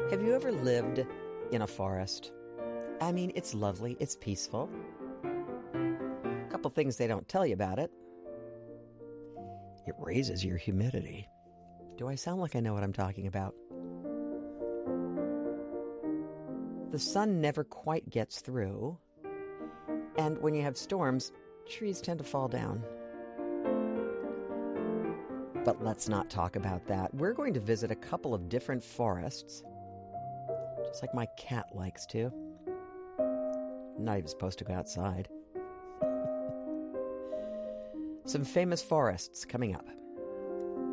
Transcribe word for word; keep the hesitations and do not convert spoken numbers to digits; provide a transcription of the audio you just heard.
Have you ever lived in a forest? I mean, it's lovely, it's peaceful. A couple things they don't tell you about it. It raises your humidity. Do I sound like I know what I'm talking about? The sun never quite gets through. And when you have storms, trees tend to fall down. But let's not talk about that. We're going to visit a couple of different forests, just like my cat likes to. I'm not even supposed to go outside. Some famous forests coming up.